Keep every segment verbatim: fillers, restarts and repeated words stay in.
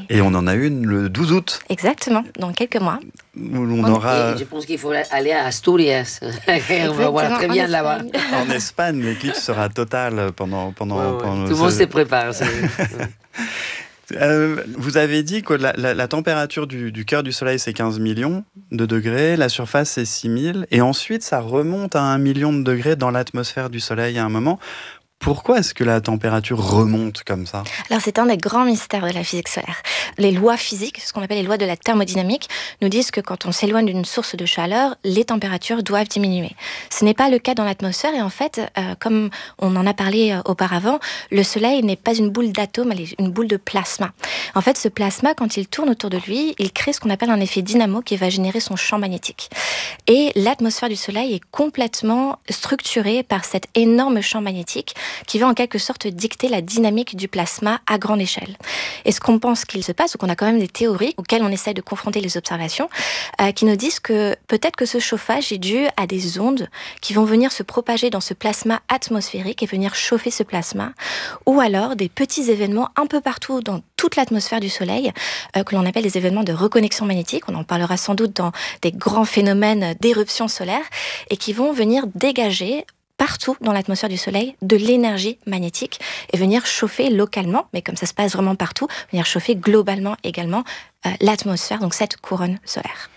Et on en a une le douze août. Exactement, dans quelques mois. Où on aura... Et je pense qu'il faut aller à Asturias. On va voir très bien là-bas. En Espagne, l'éclipse sera totale pendant... pendant, ouais, ouais. pendant Tout le monde se prépare. Euh, vous avez dit que la, la, la température du, du cœur du Soleil, c'est quinze millions de degrés, la surface, c'est six mille, et ensuite, ça remonte à un million de degrés dans l'atmosphère du Soleil à un moment. Pourquoi est-ce que la température remonte comme ça ? Alors, c'est un des grands mystères de la physique solaire. Les lois physiques, ce qu'on appelle les lois de la thermodynamique, nous disent que quand on s'éloigne d'une source de chaleur, les températures doivent diminuer. Ce n'est pas le cas dans l'atmosphère et en fait, euh, comme on en a parlé euh, auparavant, le Soleil n'est pas une boule d'atomes, elle est une boule de plasma. En fait, ce plasma, quand il tourne autour de lui, il crée ce qu'on appelle un effet dynamo qui va générer son champ magnétique. Et l'atmosphère du Soleil est complètement structurée par cet énorme champ magnétique qui va en quelque sorte dicter la dynamique du plasma à grande échelle. Et ce qu'on pense qu'il se passe, c'est qu'on a quand même des théories auxquelles on essaie de confronter les observations, euh, qui nous disent que peut-être que ce chauffage est dû à des ondes qui vont venir se propager dans ce plasma atmosphérique et venir chauffer ce plasma, ou alors des petits événements un peu partout dans toute l'atmosphère du Soleil, euh, que l'on appelle des événements de reconnexion magnétique. On en parlera sans doute dans des grands phénomènes d'éruption solaire, et qui vont venir dégager partout dans l'atmosphère du Soleil de l'énergie magnétique et venir chauffer localement, mais comme ça se passe vraiment partout, venir chauffer globalement également euh, l'atmosphère, donc cette couronne solaire.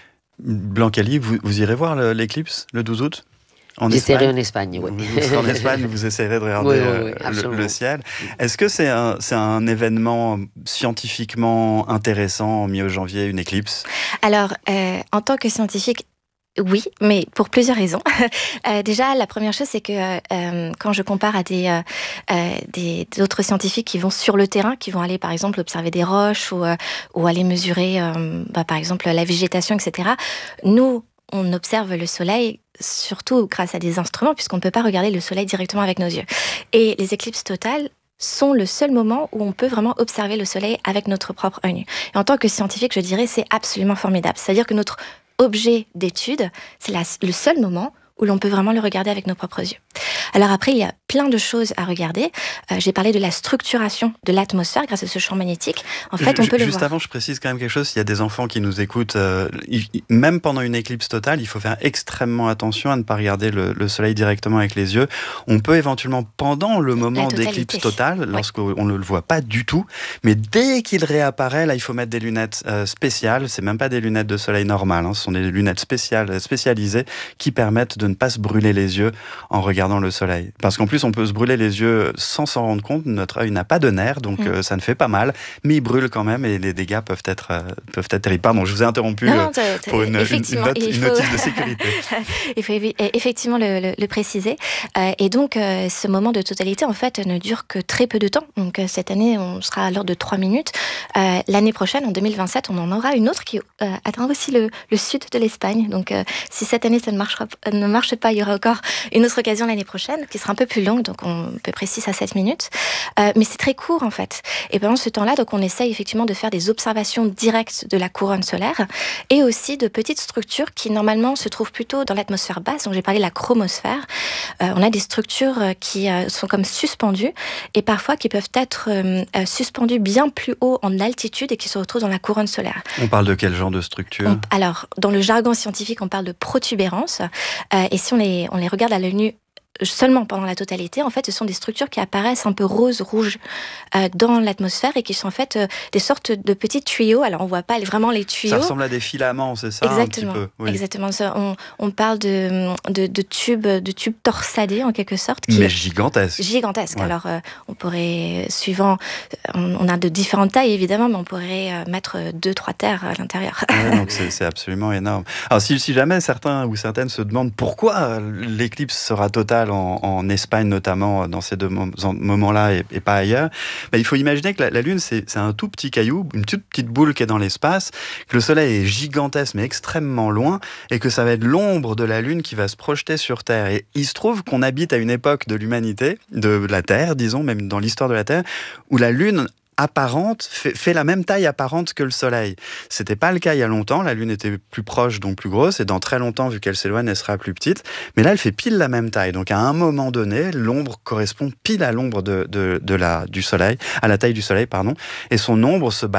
Blancali, vous, vous irez voir l'éclipse le douze août ? J'essaierai en Espagne, oui. Vous serez en Espagne, vous essayerez de regarder oui, oui, oui, le, le ciel. Est-ce que c'est un, c'est un événement scientifiquement intéressant, mi-janvier, une éclipse ? Alors, euh, en tant que scientifique, oui, mais pour plusieurs raisons. Euh, déjà, la première chose, c'est que euh, quand je compare à des, euh, des d'autres scientifiques qui vont sur le terrain, qui vont aller par exemple observer des roches ou, euh, ou aller mesurer, euh, bah, par exemple, la végétation, et cetera, nous, on observe le Soleil surtout grâce à des instruments, puisqu'on ne peut pas regarder le Soleil directement avec nos yeux. Et les éclipses totales sont le seul moment où on peut vraiment observer le Soleil avec notre propre œil nu. Et en tant que scientifique, je dirais, c'est absolument formidable. C'est-à-dire que notre objet d'étude, c'est la, le seul moment où l'on peut vraiment le regarder avec nos propres yeux. Alors après, il y a plein de choses à regarder. Euh, j'ai parlé de la structuration de l'atmosphère grâce à ce champ magnétique. En fait, on peut le voir. Juste avant, je précise quand même quelque chose. S'il y a des enfants qui nous écoutent, euh, même pendant une éclipse totale, il faut faire extrêmement attention à ne pas regarder le, le soleil directement avec les yeux. On peut éventuellement, pendant le moment d'éclipse totale, lorsqu'on oui. ne le voit pas du tout, mais dès qu'il réapparaît, là, il faut mettre des lunettes euh, spéciales. C'est même pas des lunettes de soleil normales, hein. Ce sont des lunettes spéciales, spécialisées qui permettent de ne pas se brûler les yeux en regardant le soleil. Parce qu'en plus, on peut se brûler les yeux sans s'en rendre compte. Notre œil n'a pas de nerfs, donc mmh. euh, ça ne fait pas mal, mais il brûle quand même et les dégâts peuvent être, euh, peuvent être terribles. Pardon, je vous ai interrompu non, non, euh, pour une, une, une, note, une faut... notice de sécurité. Il faut effectivement le, le, le préciser. Euh, et donc, euh, ce moment de totalité, en fait, ne dure que très peu de temps. Donc, euh, cette année, on sera à l'heure de trois minutes. Euh, l'année prochaine, en deux mille vingt-sept, on en aura une autre qui euh, atteint aussi le, le sud de l'Espagne. Donc, euh, si cette année, ça ne, marchera, ne marche pas, il y aura encore une autre occasion l'année prochaine, qui sera un peu plus longue, donc on peut près six à sept minutes. Euh, mais c'est très court, en fait. Et pendant ce temps-là, donc on essaye effectivement de faire des observations directes de la couronne solaire et aussi de petites structures qui, normalement, se trouvent plutôt dans l'atmosphère basse. Donc, j'ai parlé de la chromosphère. Euh, on a des structures qui euh, sont comme suspendues et parfois qui peuvent être euh, suspendues bien plus haut en altitude et qui se retrouvent dans la couronne solaire. On parle de quel genre de structure ? on, Alors, dans le jargon scientifique, on parle de protubérances. Euh, et si on les, on les regarde à l'œil nu seulement pendant la totalité, en fait, ce sont des structures qui apparaissent un peu rose-rouge euh, dans l'atmosphère et qui sont en fait euh, des sortes de petits tuyaux. Alors, on voit pas vraiment les tuyaux. Ça ressemble à des filaments, c'est ça ? Exactement. Un petit peu, oui. Exactement. Ça, on, on parle de, de, de tubes, de tubes torsadés en quelque sorte. Qui Mais gigantesques. Gigantesques. Ouais. Alors, euh, on pourrait, suivant, on, on a de différentes tailles évidemment, mais on pourrait euh, mettre deux, trois terres à l'intérieur. Ouais, donc c'est, c'est absolument énorme. Alors, si, si jamais certains ou certaines se demandent pourquoi l'éclipse sera totale En, en Espagne notamment, dans ces deux moments-là et, et pas ailleurs, ben, il faut imaginer que la, la Lune, c'est, c'est un tout petit caillou, une toute petite boule qui est dans l'espace, que le Soleil est gigantesque mais extrêmement loin, et que ça va être l'ombre de la Lune qui va se projeter sur Terre. Et il se trouve qu'on habite à une époque de l'humanité, de la Terre, disons, même dans l'histoire de la Terre, où la Lune apparente, fait, fait la même taille apparente que le Soleil. C'était pas le cas il y a longtemps, la Lune était plus proche, donc plus grosse, et dans très longtemps, vu qu'elle s'éloigne, elle sera plus petite. Mais là, elle fait pile la même taille. Donc à un moment donné, l'ombre correspond pile à l'ombre de, de, de la, du Soleil, à la taille du Soleil, pardon, et son ombre se bat